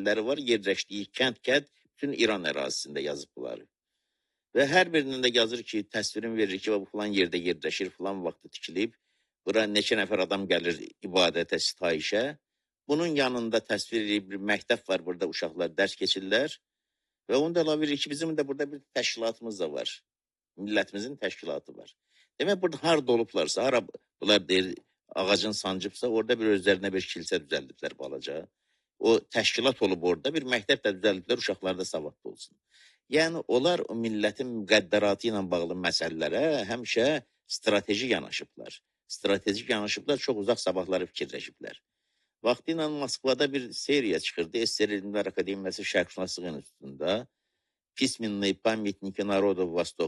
təsvirləri var, yerləşdiyi kənd bütün İran ərazisində yazıb bunları. Və hər birinin də yazır ki, təsvirin verir ki, bu falan yerdə yerləşir, falan vaxtı tikilib, bura neçə nəfər adam gəlir ibadətə, sitayişə. Bunun yanında təsvir edib bir məktəb var, burada uşaqlar dərs keçirlər. Və onu da əlavə edir ki, bizim də burada bir təşkilatımız da var. Millətimizin təşkilatı var. Demək, burada harada olublarsa, hara bunlar deyir, ağacın sancıbsa, orada bir özlərinə bir kilsə düzəldiblər balaca. O təşkilat olub orada, bir məktəb də düzəldiblər, uşaqlar da savadlı olsun. Yəni, onlar o millətin müqəddəratı ilə bağlı məsələlərə həmişə strateji yanaşıblar. Strateji yanaşıblar, çox uzaq sabahları fikirləşiblər. Vaxtı ilə Moskvada bir seriya çıxırdı, SSR Elmlər Akademiyası Şərqşünaslıq İnstitutunda. Pismenные памятники народов Востока.